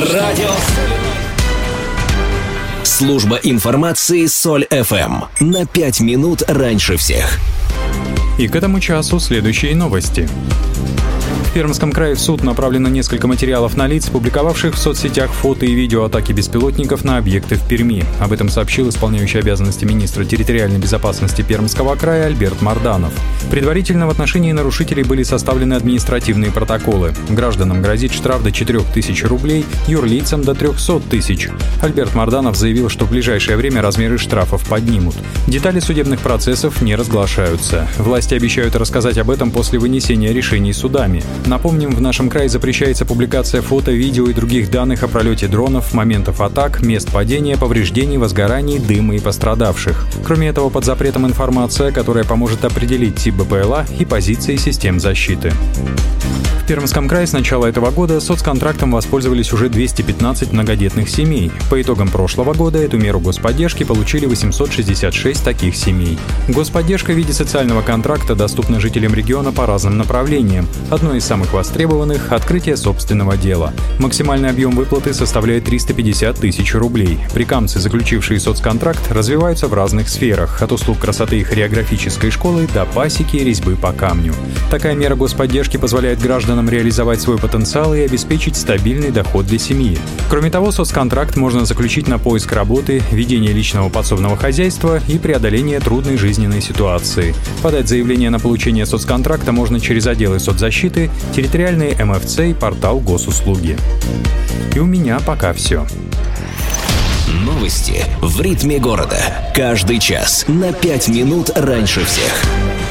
Радио Служба информации Соль ФМ на 5 минут раньше всех. И к этому часу следующие новости. В Пермском крае в суд направлено несколько материалов на лиц, публиковавших в соцсетях фото и видео атаки беспилотников на объекты в Перми. Об этом сообщил исполняющий обязанности министра территориальной безопасности Пермского края Альберт Марданов. Предварительно в отношении нарушителей были составлены административные протоколы. Гражданам грозит штраф до 4000 рублей, юрлицам до 300 тысяч. Альберт Марданов заявил, что в ближайшее время размеры штрафов поднимут. Детали судебных процессов не разглашаются. Власти обещают рассказать об этом после вынесения решений судами. Напомним, в нашем крае запрещается публикация фото, видео и других данных о пролете дронов, моментов атак, мест падения, повреждений, возгораний, дыма и пострадавших. Кроме этого, под запретом информация, которая поможет определить тип БПЛА и позиции систем защиты. В Пермском крае с начала этого года соцконтрактом воспользовались уже 215 многодетных семей. По итогам прошлого года эту меру господдержки получили 866 таких семей. Господдержка в виде социального контракта доступна жителям региона по разным направлениям. Одно из самых востребованных – открытие собственного дела. Максимальный объем выплаты составляет 350 тысяч рублей. Прикамцы, заключившие соцконтракт, развиваются в разных сферах – от услуг красоты и хореографической школы до пасеки и резьбы по камню. Такая мера господдержки позволяет гражданам реализовать свой потенциал и обеспечить стабильный доход для семьи. Кроме того, соцконтракт можно заключить на поиск работы, ведение личного подсобного хозяйства и преодоление трудной жизненной ситуации. Подать заявление на получение соцконтракта можно через отделы соцзащиты, территориальные МФЦ и портал госуслуги. И у меня пока все. Новости в ритме города. Каждый час на 5 минут раньше всех.